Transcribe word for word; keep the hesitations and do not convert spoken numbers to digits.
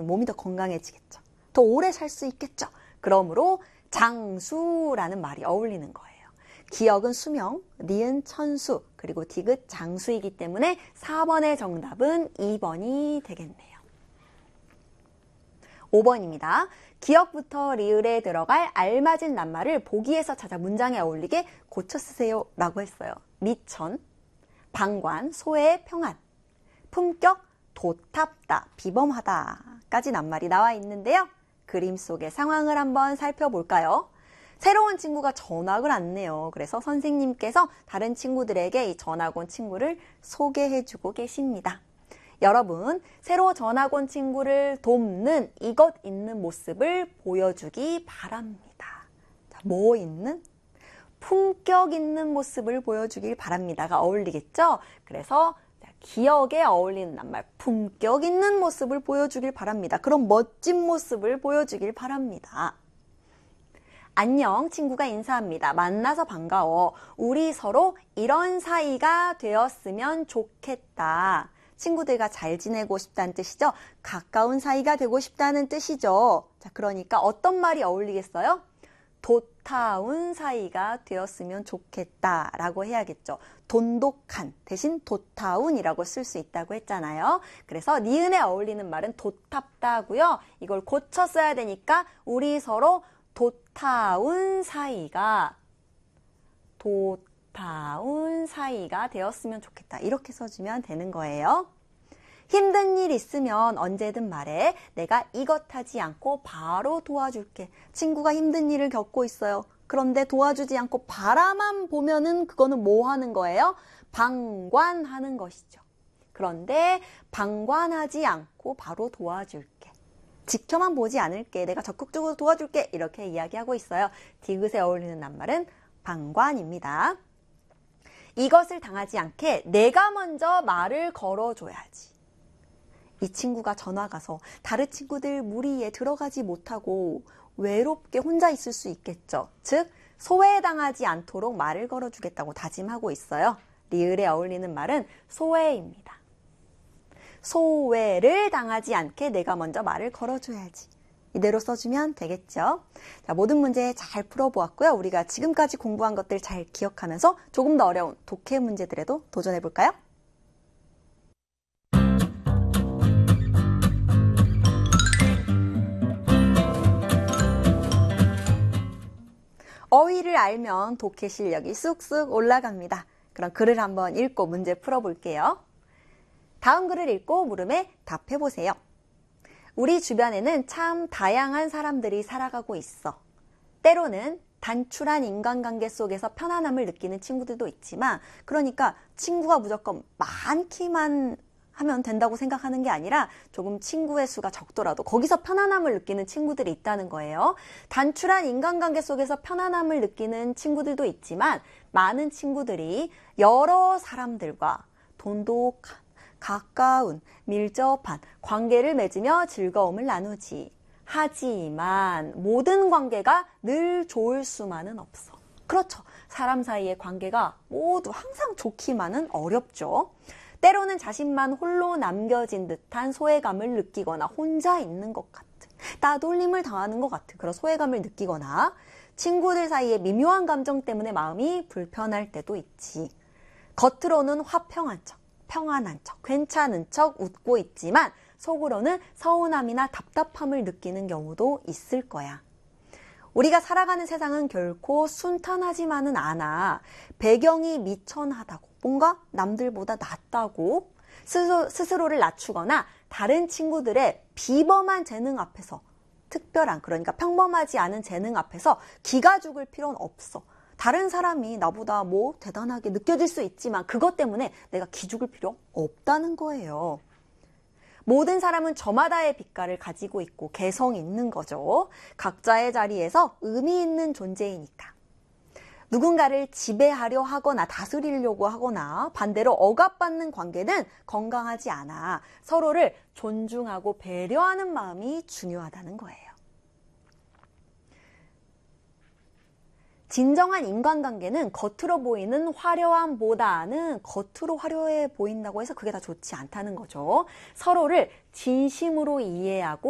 하면 몸이 더 건강해지겠죠. 더 오래 살 수 있겠죠. 그러므로 장수라는 말이 어울리는 거예요. 기역은 수명, 니은 천수, 그리고 디귿 장수이기 때문에 사 번의 정답은 이 번이 되겠네요. 오 번입니다. 기역부터 리을에 들어갈 알맞은 낱말을 보기에서 찾아 문장에 어울리게 고쳐 쓰세요 라고 했어요. 미천, 방관, 소외, 평안, 품격, 도탑다, 비범하다 까지 낱말이 나와 있는데요. 그림 속의 상황을 한번 살펴볼까요? 새로운 친구가 전학을 왔네요. 그래서 선생님께서 다른 친구들에게 이 전학 온 친구를 소개해주고 계십니다. 여러분, 새로 전학 온 친구를 돕는 이것 있는 모습을 보여주기 바랍니다. 자, 뭐 있는? 품격 있는 모습을 보여주길 바랍니다가 어울리겠죠? 그래서 기억에 어울리는 낱말, 품격 있는 모습을 보여주길 바랍니다. 그런 멋진 모습을 보여주길 바랍니다. 안녕, 친구가 인사합니다. 만나서 반가워. 우리 서로 이런 사이가 되었으면 좋겠다. 친구들과 잘 지내고 싶다는 뜻이죠. 가까운 사이가 되고 싶다는 뜻이죠. 자, 그러니까 어떤 말이 어울리겠어요? 도타운 사이가 되었으면 좋겠다라고 해야겠죠. 돈독한 대신 도타운이라고 쓸 수 있다고 했잖아요. 그래서 니은에 어울리는 말은 도탑다고요. 이걸 고쳐 써야 되니까 우리 서로 도타운 사이가 도타운 사이가 되었으면 좋겠다. 이렇게 써주면 되는 거예요. 힘든 일 있으면 언제든 말해. 내가 이것 하지 않고 바로 도와줄게. 친구가 힘든 일을 겪고 있어요. 그런데 도와주지 않고 바라만 보면은 그거는 뭐 하는 거예요? 방관하는 것이죠. 그런데 방관하지 않고 바로 도와줄게. 지켜만 보지 않을게. 내가 적극적으로 도와줄게. 이렇게 이야기하고 있어요. 디귿에 어울리는 낱말은 방관입니다. 이것을 당하지 않게 내가 먼저 말을 걸어줘야지. 이 친구가 전화 가서 다른 친구들 무리에 들어가지 못하고 외롭게 혼자 있을 수 있겠죠. 즉, 소외당하지 않도록 말을 걸어주겠다고 다짐하고 있어요. 리을에 어울리는 말은 소외입니다. 소외를 당하지 않게 내가 먼저 말을 걸어줘야지. 이대로 써주면 되겠죠. 자, 모든 문제 잘 풀어보았고요. 우리가 지금까지 공부한 것들 잘 기억하면서 조금 더 어려운 독해 문제들에도 도전해볼까요? 어휘를 알면 독해 실력이 쑥쑥 올라갑니다. 그럼 글을 한번 읽고 문제 풀어볼게요. 다음 글을 읽고 물음에 답해보세요. 우리 주변에는 참 다양한 사람들이 살아가고 있어. 때로는 단출한 인간관계 속에서 편안함을 느끼는 친구들도 있지만, 그러니까 친구가 무조건 많기만 하면 된다고 생각하는 게 아니라 조금 친구의 수가 적더라도 거기서 편안함을 느끼는 친구들이 있다는 거예요. 단출한 인간관계 속에서 편안함을 느끼는 친구들도 있지만 많은 친구들이 여러 사람들과 돈독한, 가까운, 밀접한 관계를 맺으며 즐거움을 나누지. 하지만 모든 관계가 늘 좋을 수만은 없어. 그렇죠. 사람 사이의 관계가 모두 항상 좋기만은 어렵죠. 때로는 자신만 홀로 남겨진 듯한 소외감을 느끼거나 혼자 있는 것 같은, 따돌림을 당하는 것 같은 그런 소외감을 느끼거나 친구들 사이의 미묘한 감정 때문에 마음이 불편할 때도 있지. 겉으로는 화평한 척, 평안한 척, 괜찮은 척 웃고 있지만 속으로는 서운함이나 답답함을 느끼는 경우도 있을 거야. 우리가 살아가는 세상은 결코 순탄하지만은 않아. 배경이 미천하다고, 뭔가 남들보다 낫다고 스스로, 스스로를 낮추거나 다른 친구들의 비범한 재능 앞에서, 특별한, 그러니까 평범하지 않은 재능 앞에서 기가 죽을 필요는 없어. 다른 사람이 나보다 뭐 대단하게 느껴질 수 있지만 그것 때문에 내가 기죽을 필요 없다는 거예요. 모든 사람은 저마다의 빛깔을 가지고 있고 개성이 있는 거죠. 각자의 자리에서 의미 있는 존재이니까. 누군가를 지배하려 하거나 다스리려고 하거나 반대로 억압받는 관계는 건강하지 않아. 서로를 존중하고 배려하는 마음이 중요하다는 거예요. 진정한 인간관계는 겉으로 보이는 화려함보다는 겉으로 화려해 보인다고 해서 그게 다 좋지 않다는 거죠. 서로를 진심으로 이해하고